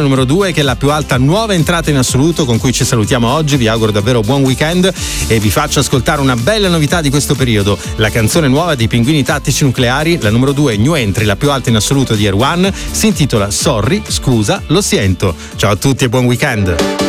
numero 2, che è la più alta nuova entrata in assoluto con cui ci salutiamo oggi. Vi auguro davvero buon weekend e vi faccio ascoltare una bella novità di questo periodo, la canzone nuova dei Pinguini Tattici Nucleari, la numero 2 new entry, la più alta in assoluto di Air One, si intitola Sorry, scusa, lo sento. Ciao a tutti e buon weekend.